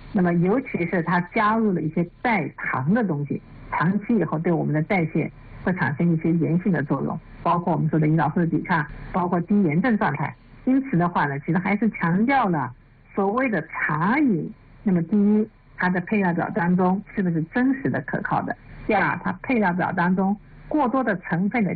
那么尤其是它加入了一些代糖的东西，长期以后对我们的代谢会产生一些炎性的作用，包括我们说的胰岛素的抵抗，包括低炎症状态。因此的话呢，其实还是强调了所谓的茶饮。那么第一，它的配料表当中是不是真实的可靠的？第二，它配料表当中过多的成分的